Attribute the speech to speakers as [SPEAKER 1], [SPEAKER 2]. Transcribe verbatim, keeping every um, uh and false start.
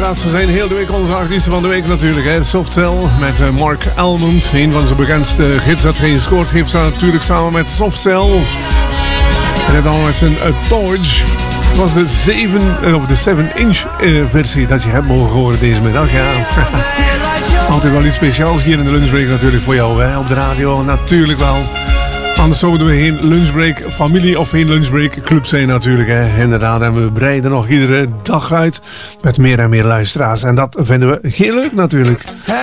[SPEAKER 1] luisteraars. Ze zijn heel de week onze artiesten van de week natuurlijk. Hè. Softcell met uh, Mark Almond. Een van zijn bekendste hits dat hij gescoord heeft natuurlijk samen met Softcell. En dan met zijn uh, Torch. Het was de zeven uh, of de seven inch uh, versie dat je hebt mogen horen deze middag. Ja. Altijd wel iets speciaals hier in de lunchbreak natuurlijk voor jou. Hè. Op de radio natuurlijk wel. Anders zouden we geen lunchbreak familie of geen lunchbreak club zijn natuurlijk. Hè. Inderdaad, en we breiden nog iedere dag uit met meer en meer luisteraars. En dat vinden we heel leuk natuurlijk.